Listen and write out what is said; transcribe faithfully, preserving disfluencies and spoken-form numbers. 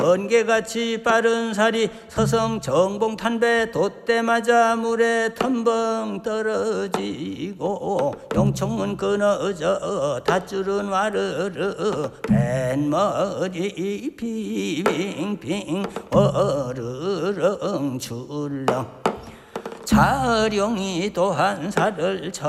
번개같이 빠른 살이 서성 정봉 탄배 돛대 맞아 물에 텀벙 떨어지고 용총문 끊어져 닷줄은 와르르 뱃머리 빙빙 어르렁 출렁 자룡이 또 한 살을 쳐